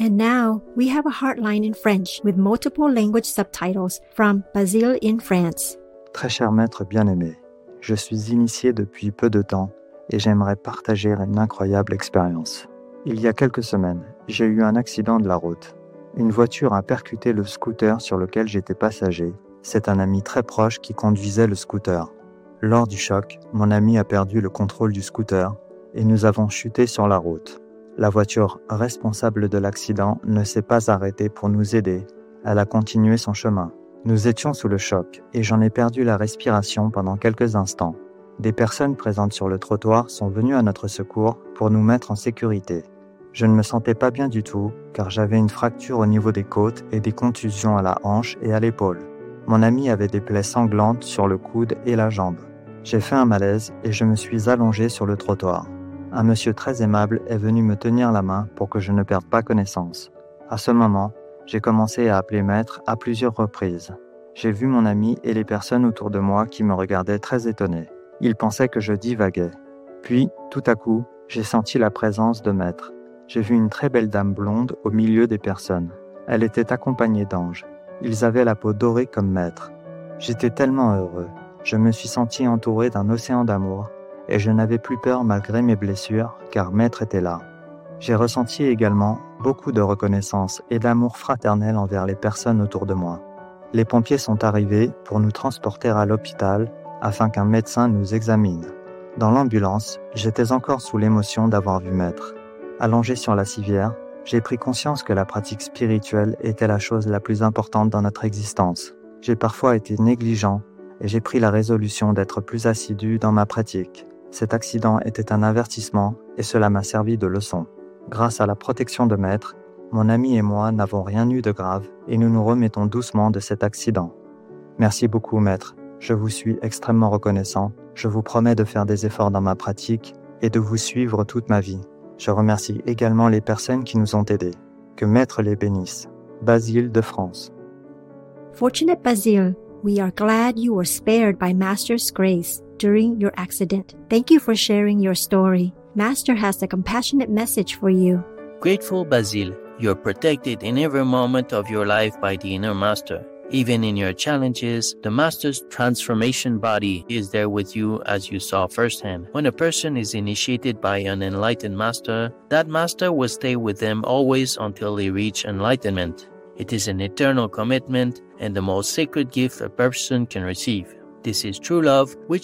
And now, we have a Heartline in French with multiple language subtitles from Basile in France. Très cher maître bien-aimé, je suis initié depuis peu de temps et j'aimerais partager une incroyable expérience. Il y a quelques semaines, j'ai eu un accident de la route. Une voiture a percuté le scooter sur lequel j'étais passager. C'est un ami très proche qui conduisait le scooter. Lors du choc, mon ami a perdu le contrôle du scooter et nous avons chuté sur la route. La voiture responsable de l'accident ne s'est pas arrêtée pour nous aider. Elle a continué son chemin. Nous étions sous le choc et j'en ai perdu la respiration pendant quelques instants. Des personnes présentes sur le trottoir sont venues à notre secours pour nous mettre en sécurité. Je ne me sentais pas bien du tout car j'avais une fracture au niveau des côtes et des contusions à la hanche et à l'épaule. Mon ami avait des plaies sanglantes sur le coude et la jambe. J'ai fait un malaise et je me suis allongé sur le trottoir. Un monsieur très aimable est venu me tenir la main pour que je ne perde pas connaissance. À ce moment, j'ai commencé à appeler maître à plusieurs reprises. J'ai vu mon ami et les personnes autour de moi qui me regardaient très étonnés. Ils pensaient que je divaguais. Puis, tout à coup, j'ai senti la présence de maître. J'ai vu une très belle dame blonde au milieu des personnes. Elle était accompagnée d'anges. Ils avaient la peau dorée comme maître. J'étais tellement heureux. Je me suis senti entouré d'un océan d'amour et je n'avais plus peur malgré mes blessures car maître était là. J'ai ressenti également beaucoup de reconnaissance et d'amour fraternel envers les personnes autour de moi. Les pompiers sont arrivés pour nous transporter à l'hôpital afin qu'un médecin nous examine. Dans l'ambulance, j'étais encore sous l'émotion d'avoir vu maître. Allongé sur la civière, j'ai pris conscience que la pratique spirituelle était la chose la plus importante dans notre existence. J'ai parfois été négligent et j'ai pris la résolution d'être plus assidu dans ma pratique. Cet accident était un avertissement et cela m'a servi de leçon. Grâce à la protection de maître, mon ami et moi n'avons rien eu de grave et nous nous remettons doucement de cet accident. Merci beaucoup maître, je vous suis extrêmement reconnaissant. Je vous promets de faire des efforts dans ma pratique et de vous suivre toute ma vie. Je remercie également les personnes qui nous ont aidés. Que maître les bénisse. Basile de France. Fortunate Basile, we are glad you were spared by Master's grace during your accident. Thank you for sharing your story. Master has a compassionate message for you. Grateful Basile, you are protected in every moment of your life by the inner Master. Even in your challenges, the Master's transformation body is there with you as you saw firsthand. When a person is initiated by an enlightened Master, that Master will stay with them always until they reach enlightenment. It is an eternal commitment and the most sacred gift a person can receive. This is true love, which